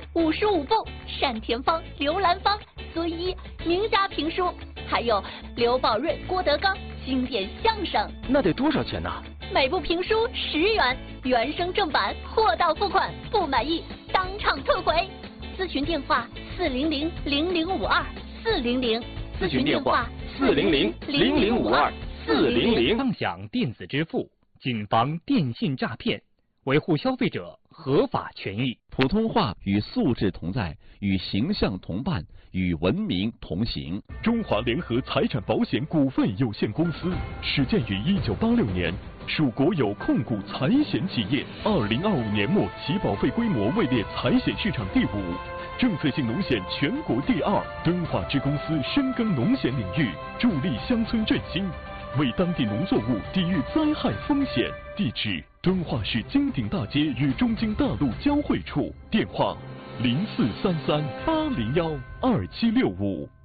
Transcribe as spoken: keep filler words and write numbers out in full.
五十五部单田芳、刘兰芳、孙一名家评书，还有刘宝瑞、郭德纲经典相声。 那得多少钱呢？ 每部评书十元，原声正版，货到付款，不满意当场退回。咨询电话：四零零零零五二四零零。 咨询电话：四零零零零五二四零零。 畅享电子支付，谨防电信诈骗，维护消费者合法权益。 普通话与素质同在，与形象同伴，与文明同行。 中华联合财产保险股份有限公司始建于一九八六年，属国有控股财险企业。二零二五年末，其保费规模位列财险市场第五，政策性农险全国第二。敦化支公司深耕农险领域，助力乡村振兴，为当地农作物抵御灾害风险。地址：敦化市金鼎大街与中京大路交汇处。电话：零四三三八零幺二七六五。